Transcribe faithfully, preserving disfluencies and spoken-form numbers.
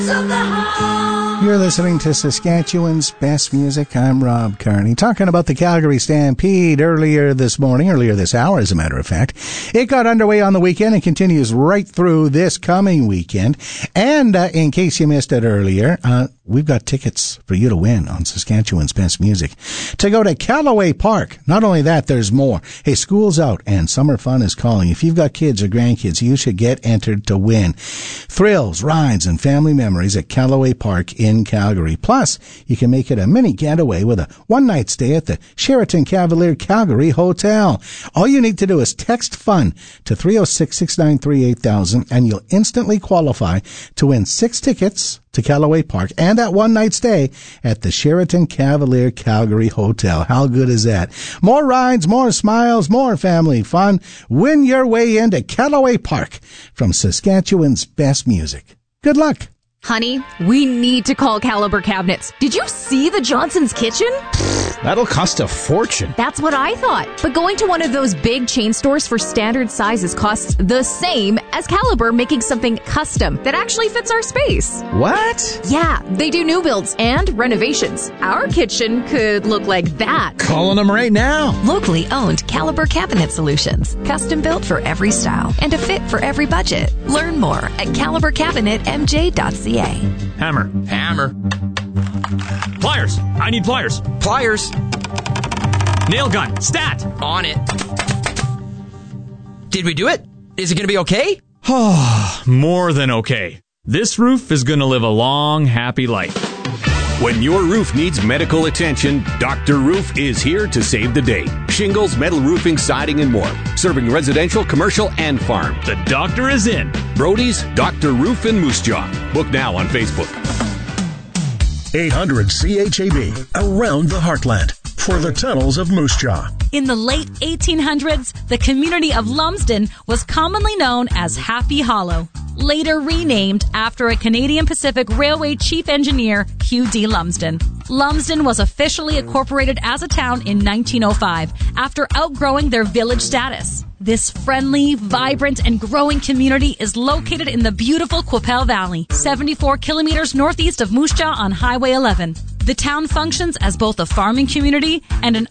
You're listening to Saskatchewan's Best Music. I'm Rob Carney, talking about the Calgary Stampede earlier this morning, earlier this hour, as a matter of fact. It got underway on the weekend and continues right through this coming weekend. And uh, in case you missed it earlier, uh, we've got tickets for you to win on Saskatchewan's Best Music to go to Callaway Park. Not only that, there's more. Hey, school's out and summer fun is calling. If you've got kids or grandkids, you should get entered to win. Thrills, rides, and family memories at Callaway Park in Calgary. Plus, you can make it a mini getaway with a one-night stay at the Sheraton Cavalier Calgary Hotel. All you need to do is text FUN to three oh six, six nine three, eight thousand and you'll instantly qualify to win six tickets to Callaway Park and that one-night stay at the Sheraton Cavalier Calgary Hotel. How good is that? More rides, more smiles, more family fun. Win your way into Callaway Park from Saskatchewan's Best Music. Good luck. Honey, we need to call Caliber Cabinets. Did you see the Johnson's Kitchen? That'll cost a fortune. That's what I thought. But going to one of those big chain stores for standard sizes costs the same as Caliber making something custom that actually fits our space. What? Yeah, they do new builds and renovations. Our kitchen could look like that. Calling them right now. Locally owned Caliber Cabinet Solutions. Custom built for every style and a fit for every budget. Learn more at caliber cabinet m j dot c a. Hammer. Hammer. Pliers. I need pliers. Pliers. Nail gun. Stat. On it. Did we do it? Is it going to be okay? More than okay. This roof is going to live a long, happy life. When your roof needs medical attention, Doctor Roof is here to save the day. Shingles, metal roofing, siding, and more. Serving residential, commercial, and farm. The doctor is in. Brody's Doctor Roof in Moose Jaw. Book now on Facebook. eight hundred C H A B, around the heartland, for the tunnels of Moose Jaw. In the late eighteen hundreds, the community of Lumsden was commonly known as Happy Hollow, later renamed after a Canadian Pacific Railway chief engineer, Hugh D. Lumsden. Lumsden was officially incorporated as a town in nineteen oh five after outgrowing their village status. This friendly, vibrant, and growing community is located in the beautiful Qu'Appelle Valley, seventy-four kilometers northeast of Moose Jaw on Highway eleven. The town functions as both a farming community and an